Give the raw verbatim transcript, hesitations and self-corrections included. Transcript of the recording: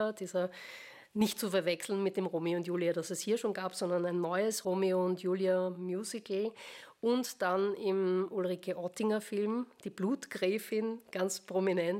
dieser nicht zu verwechseln mit dem Romeo und Julia, das es hier schon gab, sondern ein neues Romeo und Julia Musical. Und dann im Ulrike Oettinger Film, die Blutgräfin, ganz prominent,